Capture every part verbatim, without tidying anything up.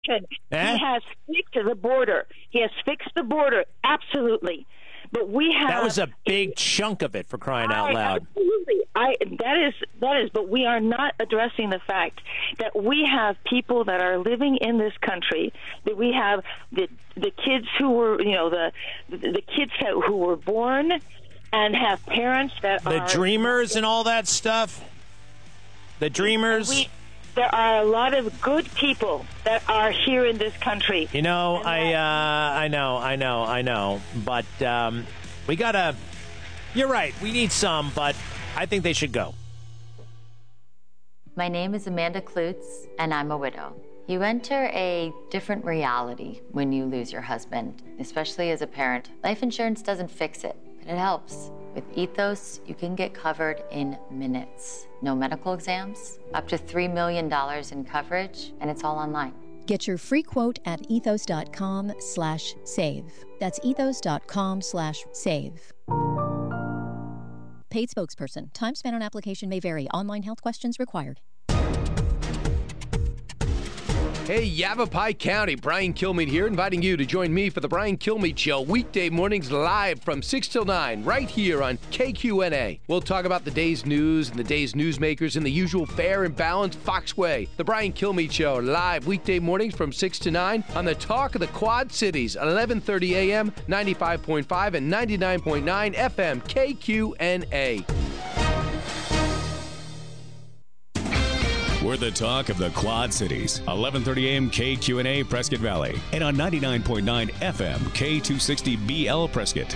Eh? He has fixed the border. He has fixed the border, absolutely. But we have That was a big chunk of it, for crying out loud. Absolutely, I that is that is. But we are not addressing the fact that we have people that are living in this country. That we have the the kids who were, you know, the the kids that, who were born and have parents that the are the dreamers and all that stuff. The dreamers. We, there are a lot of good people that are here in this country. You know, I uh, I know, I know, I know. But um, we got to, you're right, we need some, but I think they should go. My name is Amanda Klutz, and I'm a widow. You enter a different reality when you lose your husband, especially as a parent. Life insurance doesn't fix it, but it helps. With Ethos, you can get covered in minutes. No medical exams, up to three million dollars in coverage, and it's all online. Get your free quote at ethos.com slash save. That's ethos.com slash save. Paid spokesperson. Time spent on application may vary. Online health questions required. Hey, Yavapai County, Brian Kilmeade here, inviting you to join me for the Brian Kilmeade Show, weekday mornings live from six till nine, right here on K Q N A. We'll talk about the day's news and the day's newsmakers in the usual fair and balanced Fox way. The Brian Kilmeade Show, live weekday mornings from six to nine on the Talk of the Quad Cities, eleven thirty a.m., ninety-five point five and ninety-nine point nine F M, K Q N A. We're the talk of the Quad Cities. eleven thirty a.m. K Q N A Prescott Valley. And on ninety-nine point nine F M, K two sixty B L Prescott.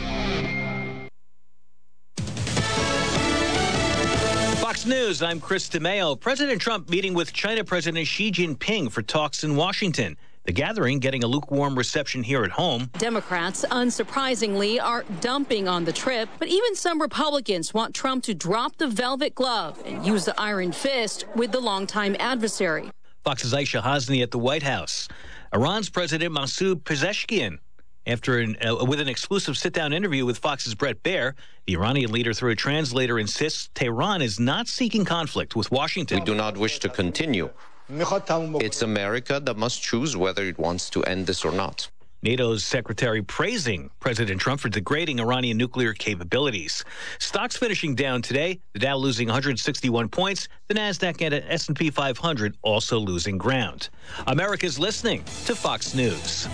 Fox News, I'm Chris DeMeo. President Trump meeting with China President Xi Jinping for talks in Washington. The gathering getting a lukewarm reception here at home. Democrats, unsurprisingly, are dumping on the trip, but even some Republicans want Trump to drop the velvet glove and use the iron fist with the longtime adversary. Fox's Aisha Hasni at the White House. Iran's President Masoud Pezeshkian. After an, uh, with an exclusive sit-down interview with Fox's Bret Baier, the Iranian leader, through a translator, insists Tehran is not seeking conflict with Washington. We do not wish to continue. It's America that must choose whether it wants to end this or not. NATO's secretary praising President Trump for degrading Iranian nuclear capabilities. Stocks finishing down today, the Dow losing one hundred sixty-one points, the NASDAQ and S and P five hundred also losing ground. America's listening to Fox News.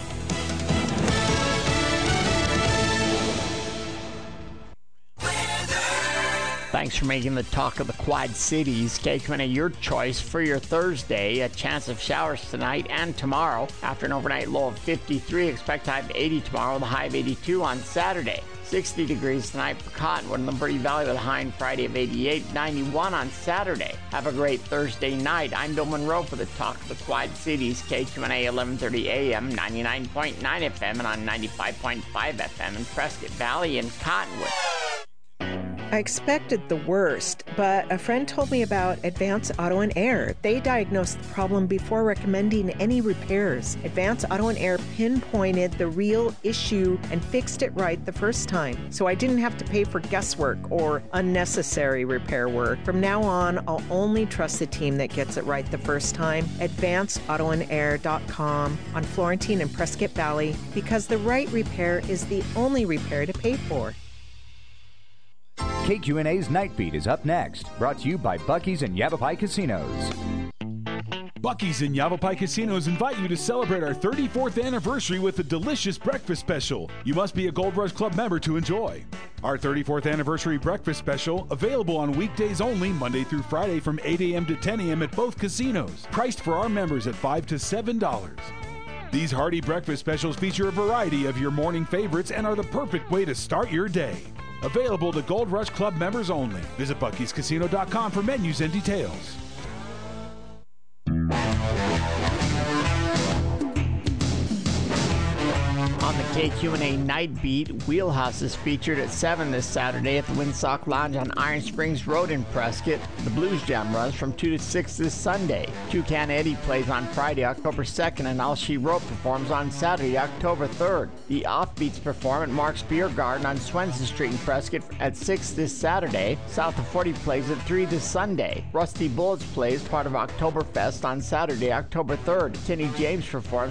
Thanks for making the talk of the Quad Cities. K Q N A, your choice for your Thursday. A chance of showers tonight and tomorrow. After an overnight low of fifty-three, expect high of eighty tomorrow, the high of eighty-two on Saturday. sixty degrees tonight for Cottonwood and Liberty Valley with a high on Friday of eighty-eight, ninety-one on Saturday. Have a great Thursday night. I'm Bill Monroe for the talk of the Quad Cities. K Q N A, eleven thirty a m, ninety-nine point nine F M and on ninety-five point five F M in Prescott Valley and Cottonwood. I expected the worst, but a friend told me about Advance Auto and Air. They diagnosed the problem before recommending any repairs. Advance Auto and Air pinpointed the real issue and fixed it right the first time, so I didn't have to pay for guesswork or unnecessary repair work. From now on, I'll only trust the team that gets it right the first time. advance auto and air dot com on Florentine and Prescott Valley, because the right repair is the only repair to pay for. K Q N A's Night Beat is up next, brought to you by Buc-ee's and Yavapai Casinos. Buc-ee's and Yavapai Casinos invite you to celebrate our thirty-fourth anniversary with a delicious breakfast special. You must be a Gold Rush Club member to enjoy. Our thirty-fourth anniversary breakfast special, available on weekdays only, Monday through Friday from eight a m to ten a m at both casinos. Priced for our members at five to seven dollars. These hearty breakfast specials feature a variety of your morning favorites and are the perfect way to start your day. Available to Gold Rush Club members only. Visit Buc-ee's Casino dot com for menus and details. On the K Q and A Night Beat, Wheelhouse is featured at seven this Saturday at the Windsock Lounge on Iron Springs Road in Prescott. The Blues Jam runs from two to six this Sunday. Toucan Eddie plays on Friday, October second, and All She Wrote performs on Saturday, October third. The Offbeats perform at Mark's Beer Garden on Swenson Street in Prescott at six this Saturday. South of forty plays at three this Sunday. Rusty Bullets plays part of Oktoberfest on Saturday, October third. Tinny James performs